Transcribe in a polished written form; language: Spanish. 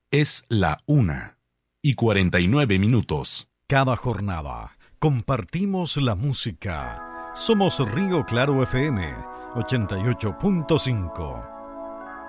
Es la 1:49. Cada jornada compartimos la música. Somos Río Claro FM 88.5.